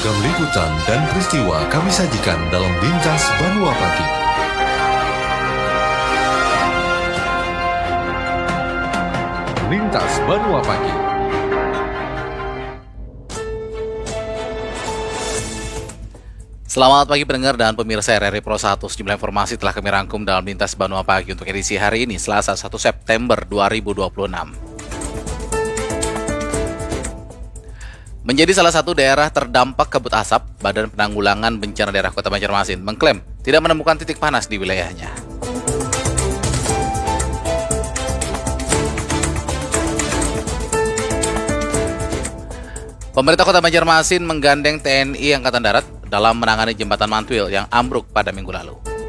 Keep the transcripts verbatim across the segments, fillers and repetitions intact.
Beragam liputan dan peristiwa kami sajikan dalam Lintas Banua Pagi. Lintas Banua Pagi. Selamat pagi pendengar dan pemirsa R R I Pro satu. Sejumlah informasi telah kami rangkum dalam Lintas Banua Pagi untuk edisi hari ini, Selasa satu September dua ribu dua puluh enam. Menjadi salah satu daerah terdampak kabut asap, Badan Penanggulangan Bencana Daerah Kota Banjarmasin mengklaim tidak menemukan titik panas di wilayahnya. Pemerintah Kota Banjarmasin menggandeng T N I Angkatan Darat dalam menangani jembatan Mantuil yang ambruk pada minggu lalu.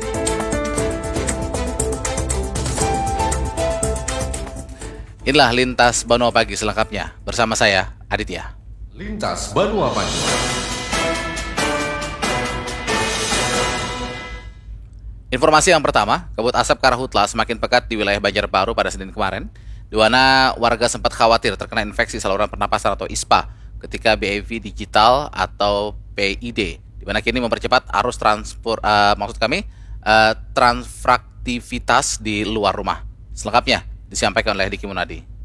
Inilah Lintas Banua Pagi selengkapnya bersama saya, Aditya. Lintas Banua Pagi. Informasi yang pertama, kabut asap karhutla semakin pekat di wilayah Banjarbaru pada Senin kemarin, di mana warga sempat khawatir terkena infeksi saluran pernapasan atau I S P A ketika B I V digital atau P I D, di mana kini mempercepat arus transport, uh, maksud kami uh, transfraktivitas di luar rumah. Selengkapnya disampaikan oleh Diki Munadi.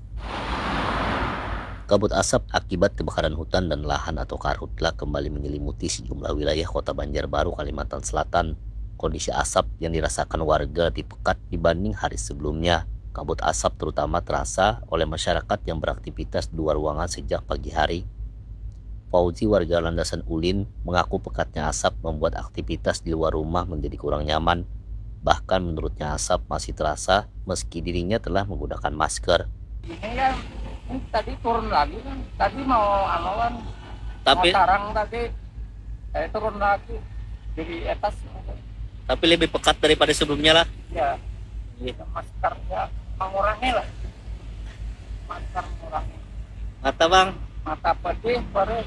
Kabut asap akibat kebakaran hutan dan lahan atau karhutla kembali menyelimuti sejumlah wilayah Kota Banjarbaru, Kalimantan Selatan. Kondisi asap yang dirasakan warga lebih pekat dibanding hari sebelumnya. Kabut asap terutama terasa oleh masyarakat yang beraktivitas di luar ruangan sejak pagi hari. Fauzi, warga Landasan Ulin, mengaku pekatnya asap membuat aktivitas di luar rumah menjadi kurang nyaman. Bahkan menurutnya asap masih terasa meski dirinya telah menggunakan masker. Ini Ini tadi turun lagi kan, tadi mau amalan, Tapi mau sarang tadi, eh, turun lagi, jadi atas. tapi lebih pekat daripada sebelumnya lah. Ya, ya maskernya mengurangi lah, masker mengurangi. Mata bang. Mata pedih baru.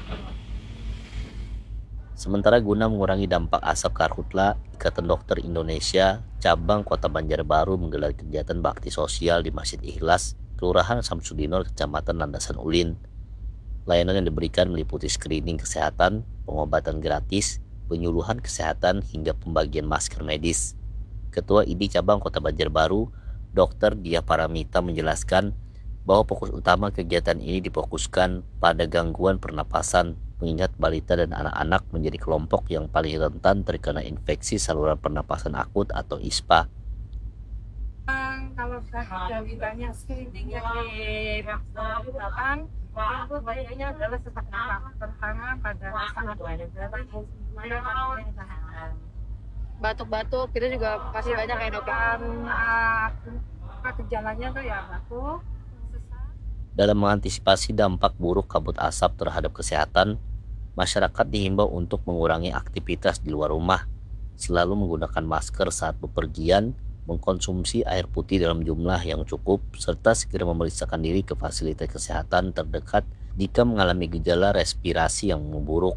Sementara guna mengurangi dampak asap karhutla, Ikatan Dokter Indonesia cabang Kota Banjarbaru menggelar kegiatan bakti sosial di Masjid Ikhlas, Kelurahan Samsudinor, Kecamatan Landasan Ulin. Layanan yang diberikan meliputi screening kesehatan, pengobatan gratis, penyuluhan kesehatan, hingga pembagian masker medis. Ketua I D Cabang Kota Banjarbaru, Dokter Dia Paramita menjelaskan bahwa fokus utama kegiatan ini difokuskan pada gangguan pernapasan, mengingat balita dan anak-anak menjadi kelompok yang paling rentan terkena infeksi saluran pernapasan akut atau I S P A. Kalau sudah banyak screening yang dilakukan, itu bahayanya adalah sesak nafas, terutama pada saat batuk-batuk. Kita juga pasti banyak kayak dokter. Apa gejalanya tuh ya batuk, sesak. Dalam mengantisipasi dampak buruk kabut asap terhadap kesehatan, masyarakat dihimbau untuk mengurangi aktivitas di luar rumah, selalu menggunakan masker saat bepergian, mengkonsumsi air putih dalam jumlah yang cukup, serta segera memeriksakan diri ke fasilitas kesehatan terdekat jika mengalami gejala respirasi yang memburuk.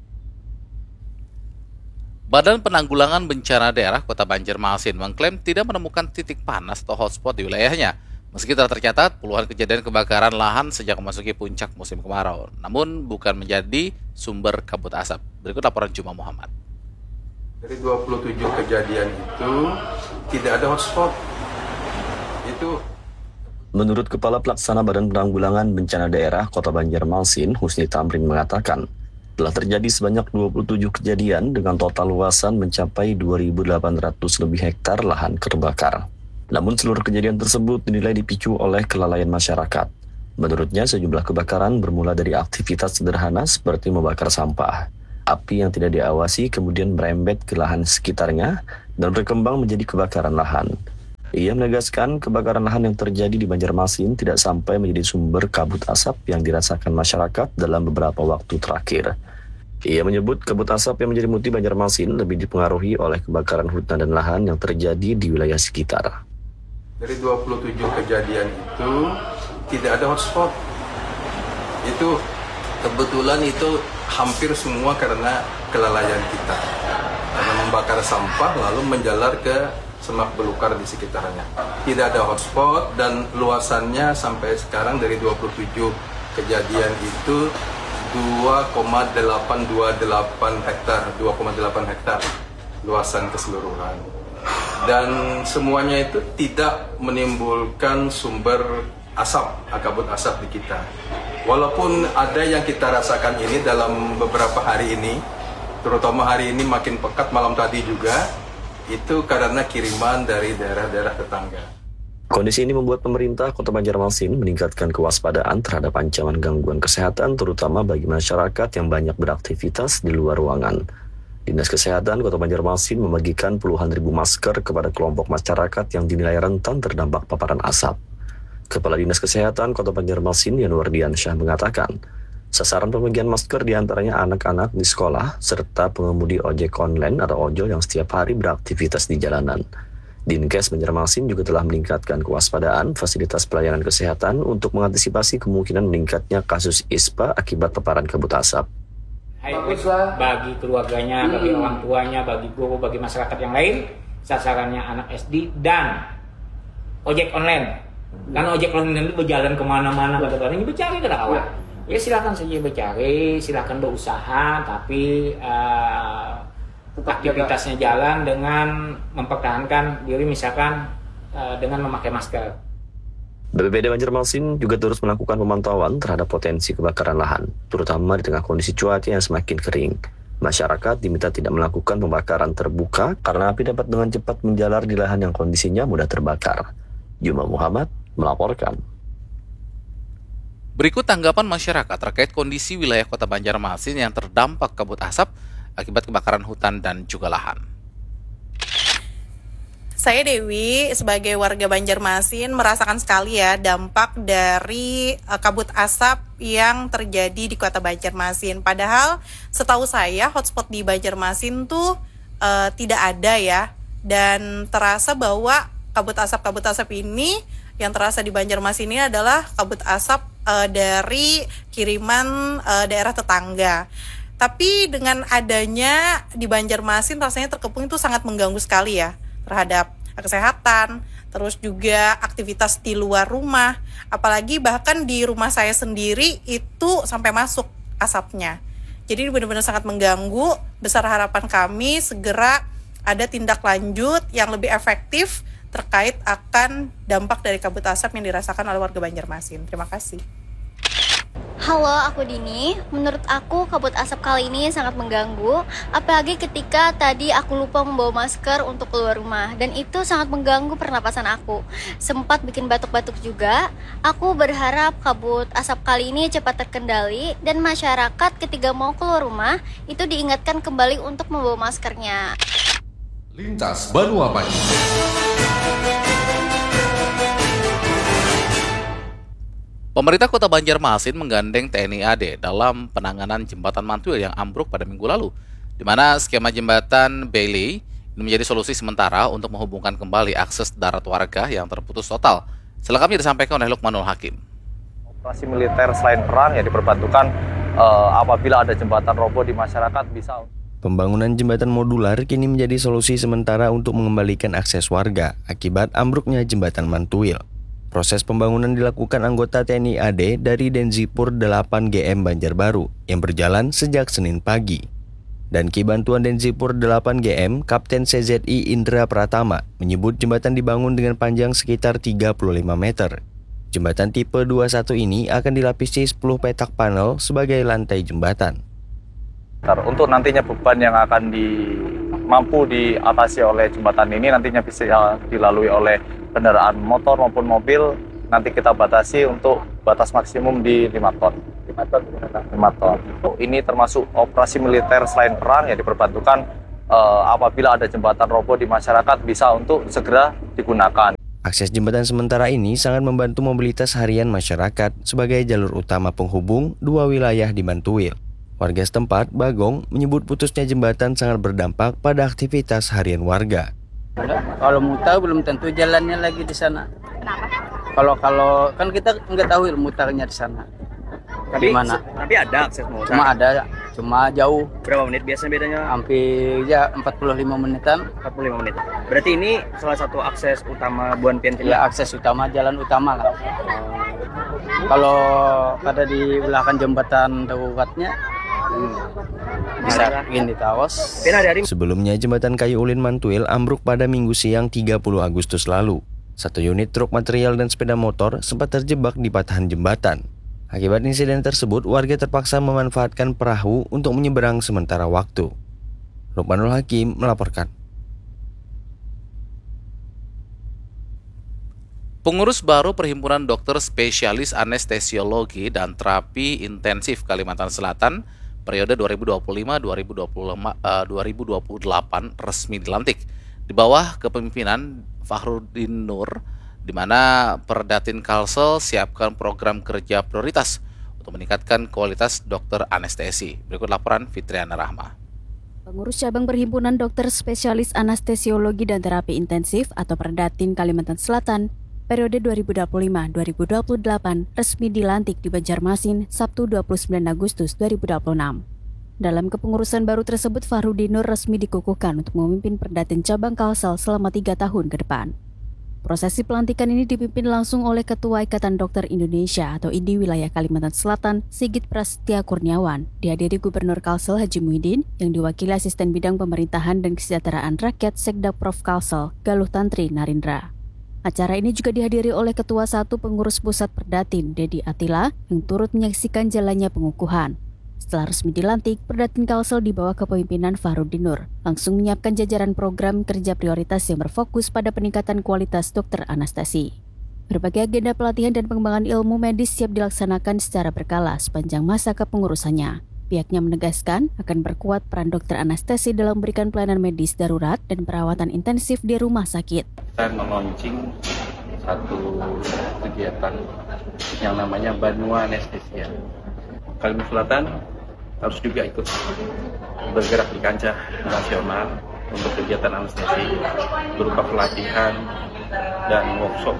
Badan Penanggulangan Bencana Daerah Kota Banjarmasin mengklaim tidak menemukan titik panas atau hotspot di wilayahnya, meski telah tercatat puluhan kejadian kebakaran lahan sejak memasuki puncak musim kemarau, namun bukan menjadi sumber kabut asap. Berikut laporan Juma Muhammad. Dari dua puluh tujuh kejadian itu tidak ada hotspot. Itu menurut Kepala Pelaksana Badan Penanggulangan Bencana Daerah Kota Banjarmasin, Husni Tamrin, mengatakan telah terjadi sebanyak dua puluh tujuh kejadian dengan total luasan mencapai dua ribu delapan ratus lebih hektar lahan terbakar. Namun seluruh kejadian tersebut dinilai dipicu oleh kelalaian masyarakat. Menurutnya sejumlah kebakaran bermula dari aktivitas sederhana seperti membakar sampah. Api yang tidak diawasi kemudian merembet ke lahan sekitarnya dan berkembang menjadi kebakaran lahan. Ia menegaskan kebakaran lahan yang terjadi di Banjarmasin tidak sampai menjadi sumber kabut asap yang dirasakan masyarakat dalam beberapa waktu terakhir. Ia menyebut kabut asap yang menyelimuti Banjarmasin lebih dipengaruhi oleh kebakaran hutan dan lahan yang terjadi di wilayah sekitar. dari dua puluh tujuh kejadian itu tidak ada hotspot. Itu kebetulan itu hampir semua karena kelalaian kita, karena membakar sampah lalu menjalar ke semak belukar di sekitarnya. Tidak ada hotspot dan luasannya sampai sekarang dari dua puluh tujuh kejadian itu dua koma delapan dua delapan hektar, dua koma delapan hektar luasan keseluruhan. Dan semuanya itu tidak menimbulkan sumber asap, kabut asap di kita. Walaupun ada yang kita rasakan ini dalam beberapa hari ini, terutama hari ini makin pekat, malam tadi juga, itu karena kiriman dari daerah-daerah tetangga. Kondisi ini membuat pemerintah Kota Banjarmasin meningkatkan kewaspadaan terhadap ancaman gangguan kesehatan, terutama bagi masyarakat yang banyak beraktivitas di luar ruangan. Dinas Kesehatan Kota Banjarmasin membagikan puluhan ribu masker kepada kelompok masyarakat yang dinilai rentan terdampak paparan asap. Kepala Dinas Kesehatan Kota Banjarmasin Yanwardiansyah mengatakan, sasaran pembagian masker diantaranya anak-anak di sekolah serta pengemudi ojek online atau ojol yang setiap hari beraktivitas di jalanan. Dinkes Banjarmasin juga telah meningkatkan kewaspadaan fasilitas pelayanan kesehatan untuk mengantisipasi kemungkinan meningkatnya kasus ispa akibat paparan kabut asap. Baguslah bagi keluarganya, bagi orang tuanya, bagi guru, bagi masyarakat yang lain, sasarannya anak S D dan ojek online. Karena ojek online itu berjalan kemana-mana, kadang-kadang bercari ke awal. Ya silakan saja bercari, silakan berusaha, tapi uh, aktivitasnya jalan dengan mempertahankan diri, misalkan uh, dengan memakai masker. B P B D Banjarmasin juga terus melakukan pemantauan terhadap potensi kebakaran lahan, terutama di tengah kondisi cuaca yang semakin kering. Masyarakat diminta tidak melakukan pembakaran terbuka karena api dapat dengan cepat menjalar di lahan yang kondisinya mudah terbakar. Juma Muhammad melaporkan. Berikut tanggapan masyarakat terkait kondisi wilayah Kota Banjarmasin yang terdampak kabut asap akibat kebakaran hutan dan juga lahan. Saya Dewi, sebagai warga Banjarmasin merasakan sekali ya dampak dari uh, kabut asap yang terjadi di Kota Banjarmasin. Padahal setahu saya hotspot di Banjarmasin tuh uh, tidak ada ya, dan terasa bahwa kabut asap-kabut asap ini yang terasa di Banjarmasin ini adalah kabut asap uh, dari kiriman uh, daerah tetangga. Tapi dengan adanya di Banjarmasin rasanya terkepung itu sangat mengganggu sekali ya terhadap kesehatan, terus juga aktivitas di luar rumah, apalagi bahkan di rumah saya sendiri itu sampai masuk asapnya. Jadi benar-benar sangat mengganggu. Besar harapan kami segera ada tindak lanjut yang lebih efektif terkait akan dampak dari kabut asap yang dirasakan oleh warga Banjarmasin. Terima kasih. Halo, aku Dini. Menurut aku kabut asap kali ini sangat mengganggu, apalagi ketika tadi aku lupa membawa masker untuk keluar rumah, dan itu sangat mengganggu pernapasan aku. Sempat bikin batuk-batuk juga. Aku berharap kabut asap kali ini cepat terkendali dan masyarakat ketika mau keluar rumah itu diingatkan kembali untuk membawa maskernya. Lintas Banua Pagi. Pemerintah Kota Banjarmasin menggandeng T N I A D dalam penanganan jembatan Mantuil yang ambruk pada minggu lalu, di mana skema jembatan Bailey ini menjadi solusi sementara untuk menghubungkan kembali akses darat warga yang terputus total. Selengkapnya disampaikan oleh Lukmanul Hakim. Operasi militer selain perang ya diperbantukan eh, apabila ada jembatan roboh di masyarakat bisa. Pembangunan jembatan modular kini menjadi solusi sementara untuk mengembalikan akses warga akibat ambruknya jembatan Mantuil. Proses pembangunan dilakukan anggota T N I A D dari Denzipur delapan G M Banjarbaru yang berjalan sejak Senin pagi. Dan Ki Bantuan Denzipur delapan G M, Kapten C Z I Indra Pratama, menyebut jembatan dibangun dengan panjang sekitar tiga puluh lima meter. Jembatan tipe dua puluh satu ini akan dilapisi sepuluh petak panel sebagai lantai jembatan. Untuk nantinya beban yang akan di, mampu diatasi oleh jembatan ini nantinya bisa dilalui oleh kendaraan motor maupun mobil, nanti kita batasi untuk batas maksimum di lima ton. lima ton. Ini termasuk operasi militer selain perang ya diperbantukan eh, apabila ada jembatan roboh di masyarakat bisa untuk segera digunakan. Akses jembatan sementara ini sangat membantu mobilitas harian masyarakat sebagai jalur utama penghubung dua wilayah di Mantuil. Warga setempat, Bagong, menyebut putusnya jembatan sangat berdampak pada aktivitas harian warga. Kalau mutar belum tentu jalannya lagi di sana. Kenapa? Kalau kalau kan kita nggak tahu mutarnya di sana. Tapi, di mana? Tapi ada akses mutar. Cuma ada, cuma jauh. Berapa menit biasanya bedanya? Hampir ya empat puluh lima menitan. empat puluh lima menit. Berarti ini salah satu akses utama Buan Pian. Ya akses utama, jalan utama lah. Kalau ada di belakang jembatan daruratnya bisa gini tawas. Sebelumnya jembatan Kayu Ulin Mantuil ambruk pada Minggu siang tiga puluh Agustus lalu. Satu unit truk material dan sepeda motor sempat terjebak di patahan jembatan. Akibat insiden tersebut, warga terpaksa memanfaatkan perahu untuk menyeberang sementara waktu. Lukmanul Hakim melaporkan. Pengurus baru Perhimpunan Dokter Spesialis Anestesiologi dan Terapi Intensif Kalimantan Selatan periode dua ribu dua puluh lima sampai dua ribu dua puluh delapan resmi dilantik di bawah kepemimpinan Fahrudin Nur, di mana Perdatin Kalsel siapkan program kerja prioritas untuk meningkatkan kualitas dokter anestesi. Berikut laporan Fitriana Rahma. Pengurus cabang Perhimpunan Dokter Spesialis Anestesiologi dan Terapi Intensif atau Perdatin Kalimantan Selatan periode dua ribu dua puluh lima sampai dua ribu dua puluh delapan resmi dilantik di Banjarmasin Sabtu dua puluh sembilan Agustus dua ribu dua puluh enam. Dalam kepengurusan baru tersebut, Fahrudin Nur resmi dikukuhkan untuk memimpin Perdatin cabang Kalsel selama tiga tahun ke depan. Prosesi pelantikan ini dipimpin langsung oleh Ketua Ikatan Dokter Indonesia atau I D I Wilayah Kalimantan Selatan, Sigit Prasetya Kurniawan, dihadiri Gubernur Kalsel Haji Muhyiddin, yang diwakili Asisten Bidang Pemerintahan dan Kesejahteraan Rakyat Sekda Prof Kalsel, Galuh Tantri Narindra. Acara ini juga dihadiri oleh Ketua Satu Pengurus Pusat Perdatin, Dedi Atila, yang turut menyaksikan jalannya pengukuhan. Setelah resmi dilantik, Perdatin Kalsel di bawah kepemimpinan Fahrudin Nur langsung menyiapkan jajaran program kerja prioritas yang berfokus pada peningkatan kualitas dokter anestesi. Berbagai agenda pelatihan dan pengembangan ilmu medis siap dilaksanakan secara berkala sepanjang masa kepengurusannya. Pihaknya menegaskan akan berkuat peran dokter anestesi dalam memberikan pelayanan medis darurat dan perawatan intensif di rumah sakit. Kita meluncing satu kegiatan yang namanya Banua Anestesia. Kalimantan Selatan harus juga ikut bergerak di kancah nasional untuk kegiatan anestesi berupa pelatihan dan workshop,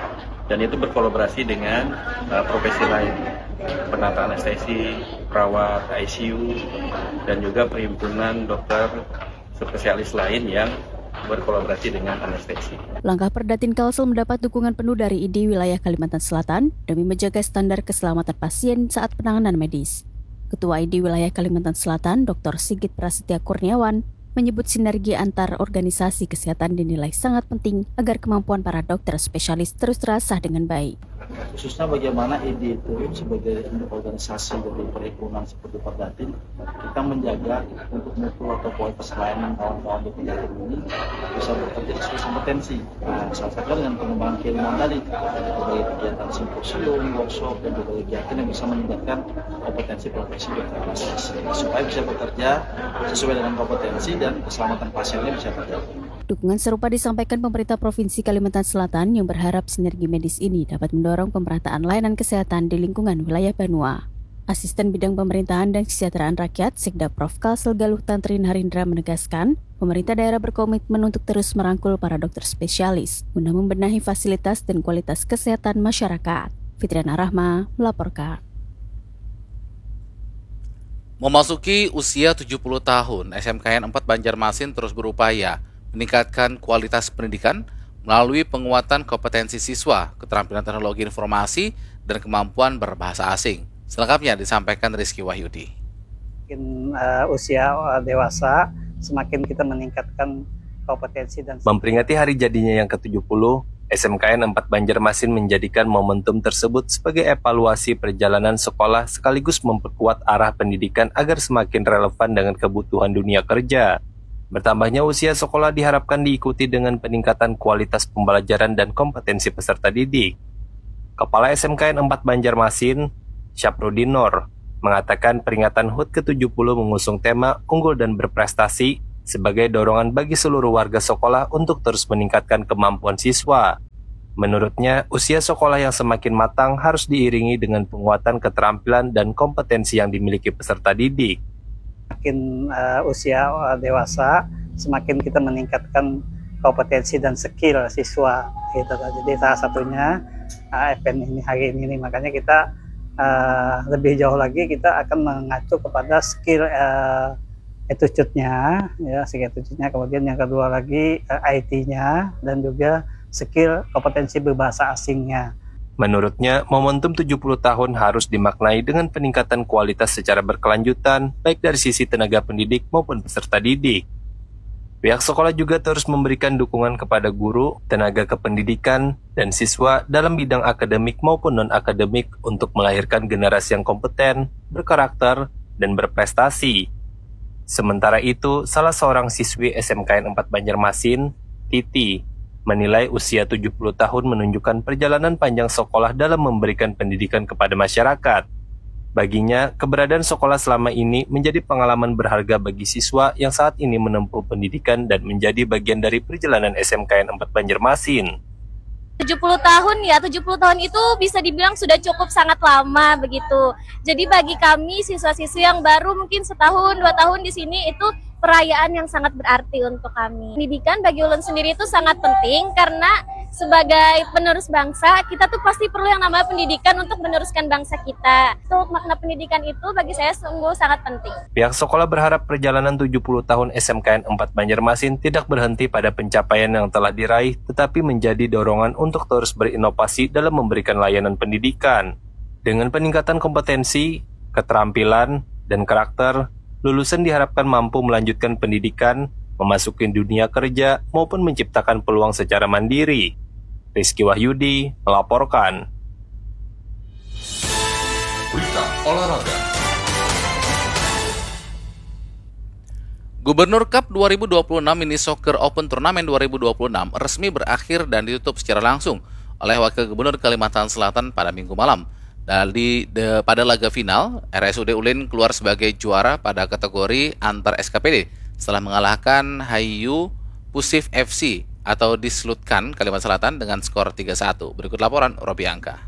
dan itu berkolaborasi dengan uh, profesi lain, penata anestesi, perawat I C U, dan juga perhimpunan dokter spesialis lain yang berkolaborasi dengan anestesi. Langkah Perdatin Kalsel mendapat dukungan penuh dari I D I Wilayah Kalimantan Selatan demi menjaga standar keselamatan pasien saat penanganan medis. Ketua I D I Wilayah Kalimantan Selatan, Doktor Sigit Prasetya Kurniawan, menyebut sinergi antar organisasi kesehatan dinilai sangat penting agar kemampuan para dokter spesialis terus terasah dengan baik. Khususnya bagaimana I D I itu sebagai organisasi dari perhimpunan seperti Perdatin, kita menjaga untuk mutu atau kualitas layanan kawan-kawan di Perdatin ini bisa bekerja sesuai kompetensi. Nah, salah satunya dengan pengembangan keilmuan tadi, berbagai kegiatan simposium, workshop, dan berbagai kegiatan yang bisa meningkatkan kompetensi profesi dokter anestesi supaya bisa bekerja sesuai dengan kompetensi dan keselamatan pasiennya bisa terjaga. Dukungan serupa disampaikan pemerintah Provinsi Kalimantan Selatan yang berharap sinergi medis ini dapat mendorong pemerataan layanan kesehatan di lingkungan wilayah Banua. Asisten Bidang Pemerintahan dan Kesejahteraan Rakyat Sekda Prof Kalsel Galuh Tantri Narindra menegaskan, pemerintah daerah berkomitmen untuk terus merangkul para dokter spesialis guna membenahi fasilitas dan kualitas kesehatan masyarakat. Fitriana Rahma melaporkan. Memasuki usia tujuh puluh tahun, S M K N empat Banjarmasin terus berupaya meningkatkan kualitas pendidikan melalui penguatan kompetensi siswa, keterampilan teknologi informasi, dan kemampuan berbahasa asing. Selengkapnya disampaikan Rizky Wahyudi. Semakin uh, usia uh, dewasa, semakin kita meningkatkan kompetensi dan... Memperingati hari jadinya yang ke tujuh puluh, S M K N empat Banjarmasin menjadikan momentum tersebut sebagai evaluasi perjalanan sekolah sekaligus memperkuat arah pendidikan agar semakin relevan dengan kebutuhan dunia kerja. Bertambahnya usia sekolah diharapkan diikuti dengan peningkatan kualitas pembelajaran dan kompetensi peserta didik. Kepala S M K N empat Banjarmasin, Syafrudin Nur, mengatakan peringatan H U T ke tujuh puluh mengusung tema unggul dan berprestasi sebagai dorongan bagi seluruh warga sekolah untuk terus meningkatkan kemampuan siswa. Menurutnya, usia sekolah yang semakin matang harus diiringi dengan penguatan keterampilan dan kompetensi yang dimiliki peserta didik. Semakin uh, usia uh, dewasa, semakin kita meningkatkan kompetensi dan skill siswa. Gitu. Jadi salah satunya uh, event ini hari ini, makanya kita uh, lebih jauh lagi kita akan mengacu kepada skill uh, attitude-nya, ya, skill attitude-nya. Kemudian yang kedua lagi uh, I T-nya dan juga skill kompetensi berbahasa asingnya. Menurutnya, momentum tujuh puluh tahun harus dimaknai dengan peningkatan kualitas secara berkelanjutan, baik dari sisi tenaga pendidik maupun peserta didik. Pihak sekolah juga terus memberikan dukungan kepada guru, tenaga kependidikan, dan siswa dalam bidang akademik maupun non-akademik untuk melahirkan generasi yang kompeten, berkarakter, dan berprestasi. Sementara itu, salah seorang siswi S M K N empat Banjarmasin, Titi, menilai usia tujuh puluh tahun menunjukkan perjalanan panjang sekolah dalam memberikan pendidikan kepada masyarakat. Baginya, keberadaan sekolah selama ini menjadi pengalaman berharga bagi siswa yang saat ini menempuh pendidikan dan menjadi bagian dari perjalanan S M K N empat Banjarmasin. tujuh puluh tahun ya, tujuh puluh tahun itu bisa dibilang sudah cukup sangat lama begitu. Jadi bagi kami siswa-siswi yang baru mungkin setahun, dua tahun di sini itu perayaan yang sangat berarti untuk kami. Pendidikan bagi ulun sendiri itu sangat penting karena sebagai penerus bangsa, kita tuh pasti perlu yang namanya pendidikan untuk meneruskan bangsa kita. Untuk makna pendidikan itu bagi saya sungguh sangat penting. Pihak sekolah berharap perjalanan tujuh puluh tahun S M K N empat Banjarmasin tidak berhenti pada pencapaian yang telah diraih, tetapi menjadi dorongan untuk terus berinovasi dalam memberikan layanan pendidikan. Dengan peningkatan kompetensi, keterampilan, dan karakter, lulusan diharapkan mampu melanjutkan pendidikan, memasuki dunia kerja, maupun menciptakan peluang secara mandiri. Rizky Wahyudi melaporkan. Berita olahraga. Gubernur Cup dua ribu dua puluh enam Mini Soccer Open Turnamen dua ribu dua puluh enam resmi berakhir dan ditutup secara langsung oleh Wakil Gubernur Kalimantan Selatan pada Minggu malam. Dari de, pada laga final, R S U D Ulin keluar sebagai juara pada kategori antar S K P D setelah mengalahkan Hayu Pusif F C atau Dislutkan Kalimantan Selatan dengan skor tiga satu. Berikut laporan Robi Angka.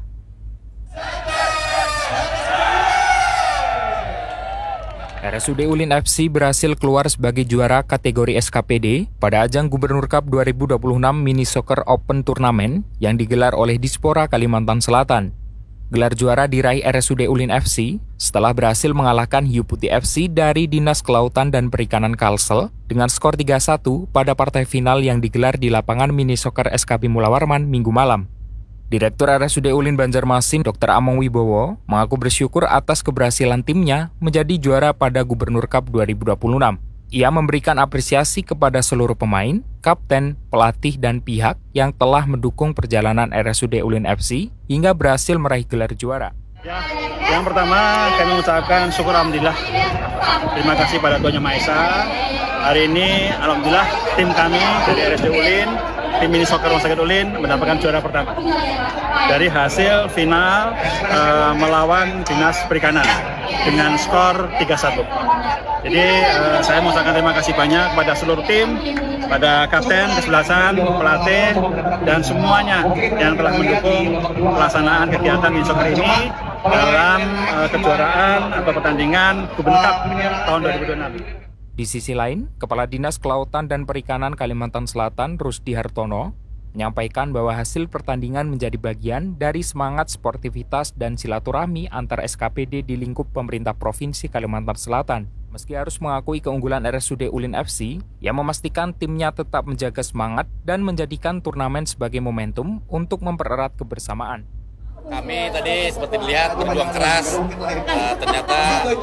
R S U D Ulin F C berhasil keluar sebagai juara kategori S K P D pada ajang Gubernur Cup dua ribu dua puluh enam Mini Soccer Open Turnamen yang digelar oleh Dispora Kalimantan Selatan. Gelar juara diraih R S U D Ulin F C setelah berhasil mengalahkan Hiu Putih F C dari Dinas Kelautan dan Perikanan Kalsel dengan skor tiga satu pada partai final yang digelar di lapangan Mini Soccer S K P Mula Warman Minggu malam. Direktur R S U D Ulin Banjarmasin, Doktor Among Wibowo, mengaku bersyukur atas keberhasilan timnya menjadi juara pada Gubernur Cup dua ribu dua puluh enam. Ia memberikan apresiasi kepada seluruh pemain, kapten, pelatih, dan pihak yang telah mendukung perjalanan R S U D Ulin F C hingga berhasil meraih gelar juara. Ya, yang pertama kami mengucapkan syukur alhamdulillah. Terima kasih pada Tuhan Yang Maha Esa. Hari ini alhamdulillah tim kami dari R S U D Ulin, tim Mini Soccer Rumah Sakit Ulin mendapatkan juara pertama dari hasil final uh, melawan Dinas Perikanan dengan skor tiga satu. Jadi uh, saya mengucapkan terima kasih banyak kepada seluruh tim, pada kapten, kesebelasan, pelatih, dan semuanya yang telah mendukung pelaksanaan kegiatan Mini Soccer ini dalam uh, kejuaraan atau pertandingan Gubernur Cup tahun dua ribu dua puluh enam. Di sisi lain, Kepala Dinas Kelautan dan Perikanan Kalimantan Selatan, Rusdi Hartono, menyampaikan bahwa hasil pertandingan menjadi bagian dari semangat sportivitas dan silaturahmi antar S K P D di lingkup pemerintah Provinsi Kalimantan Selatan. Meski harus mengakui keunggulan R S U D Ulin F C, ia memastikan timnya tetap menjaga semangat dan menjadikan turnamen sebagai momentum untuk mempererat kebersamaan. Kami tadi seperti melihat berjuang keras, uh, ternyata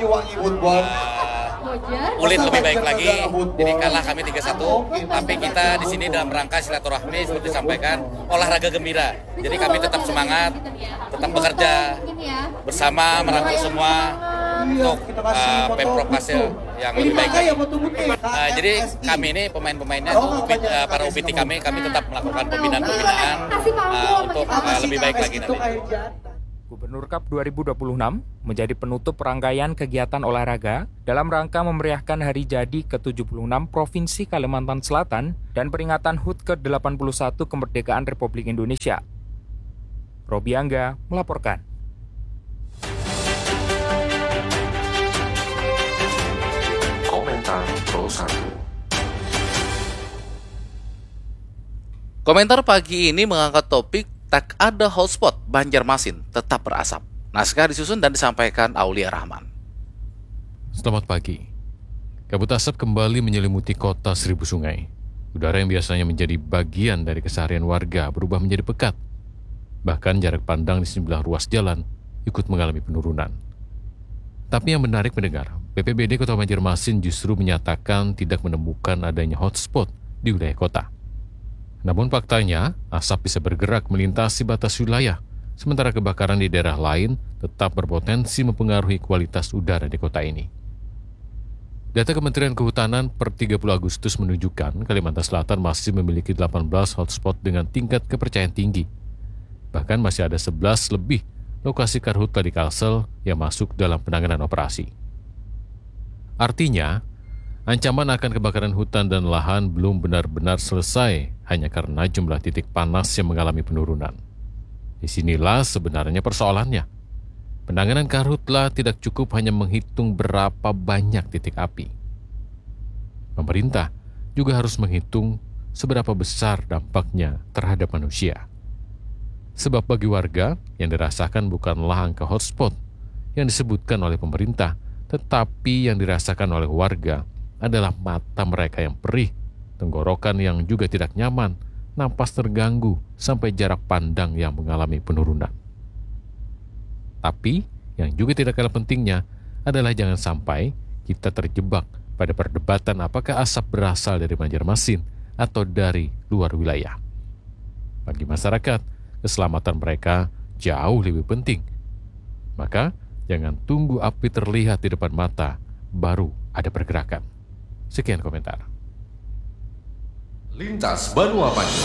uh, Ulin lebih baik lagi, jadi kalah kami tiga satu. Tapi kita di sini dalam rangka silaturahmi seperti disampaikan, olahraga gembira. Jadi kami tetap semangat, tetap bekerja bersama, merangkul semua untuk uh, Pemprov Kalsel yang lebih baik lagi. Uh, jadi kami ini pemain-pemainnya, uh, para U P T kami, kami tetap melakukan pembinaan-pembinaan uh, untuk uh, lebih baik lagi nanti. Gubernur Cup dua ribu dua puluh enam menjadi penutup rangkaian kegiatan olahraga dalam rangka memeriahkan Hari Jadi ke tujuh puluh enam Provinsi Kalimantan Selatan dan peringatan H U T ke delapan puluh satu Kemerdekaan Republik Indonesia. Robi Angga melaporkan. Komentar Pro satu. Komentar pagi ini mengangkat topik tak ada hotspot, Banjarmasin tetap berasap. Naskah disusun dan disampaikan Aulia Rahman. Selamat pagi. Kabut asap kembali menyelimuti kota Seribu Sungai. Udara yang biasanya menjadi bagian dari keseharian warga berubah menjadi pekat. Bahkan jarak pandang di sejumlah ruas jalan ikut mengalami penurunan. Tapi yang menarik mendengar, B P B D Kota Banjarmasin justru menyatakan tidak menemukan adanya hotspot di wilayah kota. Namun faktanya, asap bisa bergerak melintasi batas wilayah, sementara kebakaran di daerah lain tetap berpotensi mempengaruhi kualitas udara di kota ini. Data Kementerian Kehutanan per tiga puluh Agustus menunjukkan Kalimantan Selatan masih memiliki delapan belas hotspot dengan tingkat kepercayaan tinggi. Bahkan masih ada sebelas lebih lokasi karhutla di Kalsel yang masuk dalam penanganan operasi. Artinya, ancaman akan kebakaran hutan dan lahan belum benar-benar selesai hanya karena jumlah titik panas yang mengalami penurunan. Disinilah sebenarnya persoalannya. Penanganan karhutla tidak cukup hanya menghitung berapa banyak titik api. Pemerintah juga harus menghitung seberapa besar dampaknya terhadap manusia. Sebab bagi warga, yang dirasakan bukanlah angka hotspot yang disebutkan oleh pemerintah, tetapi yang dirasakan oleh warga adalah mata mereka yang perih, tenggorokan yang juga tidak nyaman, napas terganggu, sampai jarak pandang yang mengalami penurunan. Tapi, yang juga tidak kalah pentingnya adalah jangan sampai kita terjebak pada perdebatan apakah asap berasal dari Banjarmasin atau dari luar wilayah. Bagi masyarakat, keselamatan mereka jauh lebih penting. Maka, jangan tunggu api terlihat di depan mata, baru ada pergerakan. Sekian komentar. Lintas Banua Pagi.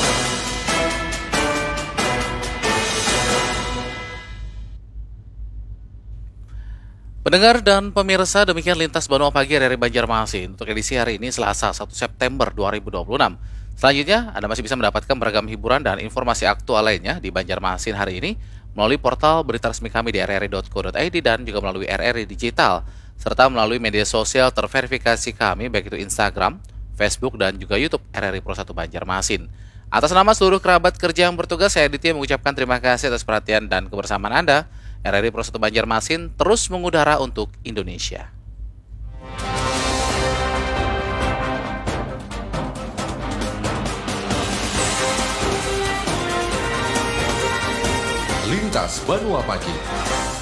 Pendengar dan pemirsa, demikian Lintas Banua Pagi dari Banjarmasin untuk edisi hari ini Selasa satu September dua ribu dua puluh enam. Selanjutnya, Anda masih bisa mendapatkan beragam hiburan dan informasi aktual lainnya di Banjarmasin hari ini melalui portal berita resmi kami di r r i dot co dot i d dan juga melalui R R I Digital, serta melalui media sosial terverifikasi kami baik itu Instagram, Facebook, dan juga YouTube R R I Pro satu Banjarmasin. Atas nama seluruh kerabat kerja yang bertugas, saya Aditya mengucapkan terima kasih atas perhatian dan kebersamaan Anda. R R I Pro satu Banjarmasin terus mengudara untuk Indonesia. Lintas Banua Pagi.